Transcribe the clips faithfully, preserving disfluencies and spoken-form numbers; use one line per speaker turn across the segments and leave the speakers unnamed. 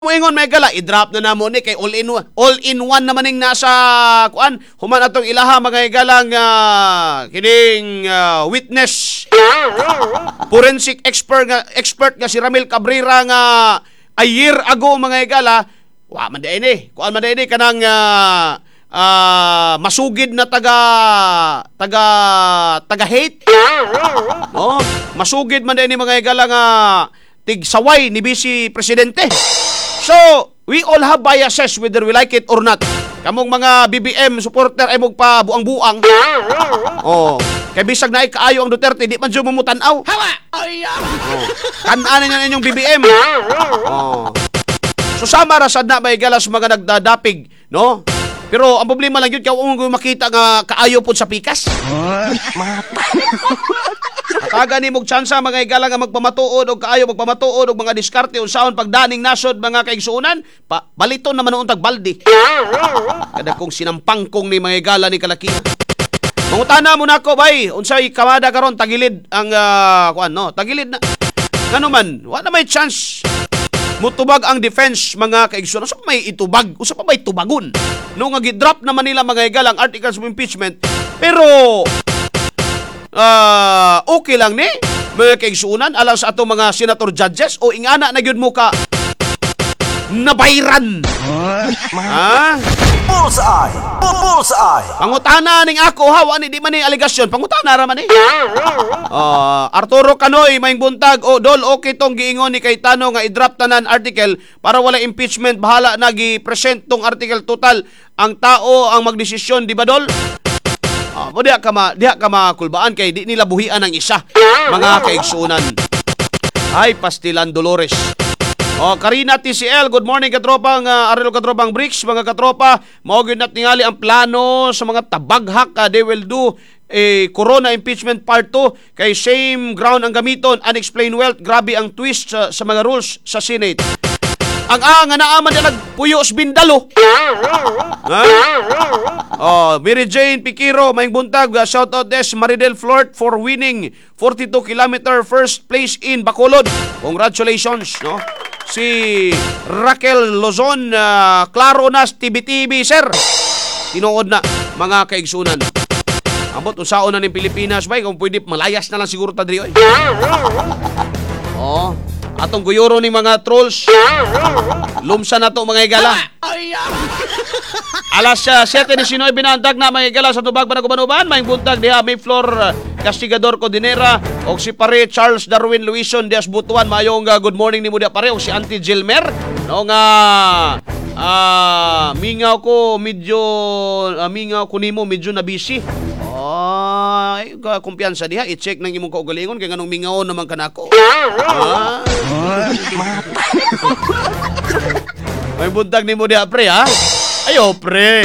Moingon may gala, i-drop na namo ni kay all in one, all in one naman ning nasa kuan, human atong ilaha mga galang uh, kining uh, witness. Forensic expert nga expert nga si Ramil Cabrera nga a year ago mga gala, wa man din eh. Kuan man din eh kanang uh, uh, masugid na taga taga taga hate. No? Masugid man din ni mga gala nga tigsaway ni Vice Presidente. So, we all have biases whether we like it or not. Kamong mga B B M supporter ay mong pa buang-buang. Oh, kay bisag na ay kaayo ang Duterte, di man siya mamutanaw. Hawa! Oh, kanan niya inyong B B M. Oh. So, sama rasad na may galas mga nagdadapig, no? Pero ang problema lang yun, kung makita nga kaayo po sa pikas. Kaga ni mong tsansa mga igala nga magpamatuod o kaayo magpamatuod o mga diskarte o saon pagdaning nasod mga kaigsuunan, pa, baliton naman noong tagbaldi. Kada kong sinampangkong ni mga igala ni Kalakia. Mangutana mo na ako, bay, unsay kamada karon tagilid ang uh, kuan no, tagilid na. Ngano man, wa na may chance mutubag ang defense mga kaigsuunan. Usa pa may itubag, usa pa may tubagon. No nga gi-drop naman nila mga igala ang articles of impeachment, pero Uh, okay lang ni mga kaigsuunan alang sa ato mga senator judges o ingana na gyud mo ka nabayran. Ha?
Bullseye! Bullseye!
Pangutana ning ako hawa ni di man ni aligasyon, pangutana ra man ni. Uh, Arturo Canoy maing buntag o dol okay tong giingon ni Cayetano nga i-drop tanan article para wala impeachment, bahala na gi-present tong article total ang tao ang magdesisyon, di ba dol? Ah, mo diha ka ma, diha ka makulbaan kay di nila buhian ang isa mga kaigsuunan. Ay pastilan Dolores. Oh, Karina T C L, good morning katropang uh, Arelo katropang Bricks, mga katropa, mao gyud nat tingali ang plano sa mga tabaghak, uh, they will do a Corona impeachment part two kay same ground ang gamiton, unexplained wealth, grabe ang twist sa, sa mga rules sa Senate. Ang ah, nga naaman na nagpuyo sa Bindalo. Ha? Oh, Mary Jane Piquiro, maing buntag, uh, shout out des Maridel Flort for winning forty-two kilometer first place in Bacolod. Congratulations, no? Si Raquel Lozon, uh, klaro na T V T V, sir. Tinuod na mga kaigsunan. Ambot unsaon na ning Pilipinas bay kung pwede malayas na lang siguro ta diri oy. Oh, atong guyoro ning mga trolls. Lumsa na to mga igala. Alas uh, siyete diecinueve na ang na mga igala sa tubag Banagubanuban. Maing buntag diha may floor Castigador Codinera o si pare Charles Darwin Luison Diaz Butuan. Mayong uh, good morning ni mo diha pare o si Auntie Gilmer. No nga uh, mingaw ko medyo uh, mingaw ko nimo medyo na busy. Ay, ka kumpiyansa diha, i-check nang imong kaugalingon kay nganong mingaon naman kanako. Ah. May buntag nimo diha pre ha. Ayo pre.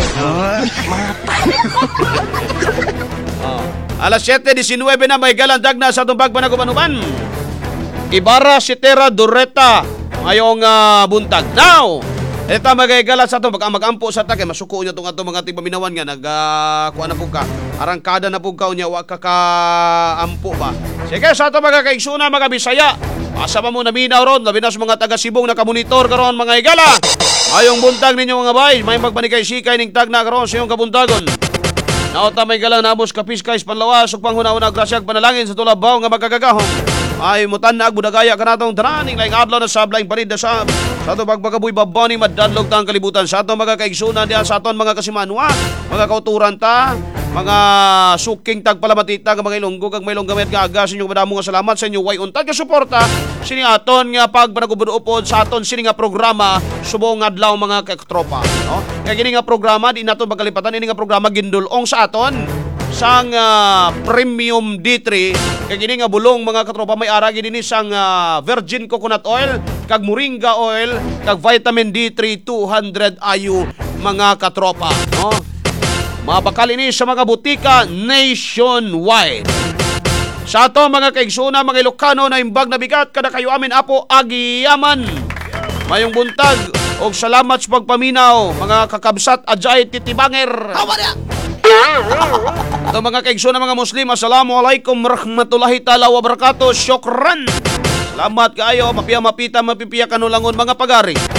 Oh. Alas siyete diecinueve na may galandag na sa tumbag Banagubanuban. Ibarra Sitera Dureta ngayong uh, buntag. Now, ito magigala sa ito, mag-ampo sa ta, kay masuko niya itong ato mga tipaminawan nga, nag-kuha na po ka, arangkada na po ka, unya, wag ka ka-ampo ba. Sige, sa ito mga kaigsuna, mga Bisaya, asama mo na minaw ron, labi na sa mga taga-Sibong na kamonitor karon mga igala. Ayong buntag ninyo mga bay, may magpanikay-sikay ning tag na karon sa iyong kabuntagon. Nauta may galang nabos kapiskay, panlawas, ug panghuna-una, grasyag, panalangin sa tulabaw nga magkagagahong. Ay mutan na agbudagaya kanatong taraning laing adlaw na sablaing parid na sa sa ato pagbagaboy babani madadlog tang kalibutan sa ato mga kaigsunan diha sa aton mga kasimanwa, mga kauturan ta, mga suking tagpalamatita nga mga ilonggo kag may longgamet nga aga sa inyo madamo nga salamat sa inyo way untag nga suporta sini aton nga pagbanagubud-upod sa aton sini nga programa subong adlaw mga katropa, no? Kay kini nga programa di nato magalipatan, ini nga programa gindulong sa aton sang uh, premium D three kay gini nga bulong mga katropa may ara gini sang uh, virgin coconut oil kag moringa oil kag vitamin D three two hundred I U mga katropa, no? Mabakal ini sa mga butika nationwide. Sa ato mga kaigsuna mga Ilocano na imbag na bigat kada kayo amin apo agiyaman. Mayong buntag og salamat sa pagpaminaw mga kakabsat adjay titibanger. Hawa na. Ito mga kaigsunan mga Muslim, assalamualaikum warahmatullahi ta'ala wabarakatuh. Syukran. Salamat kayo, mapiya mapita mapipiya kanulangon mga pagari.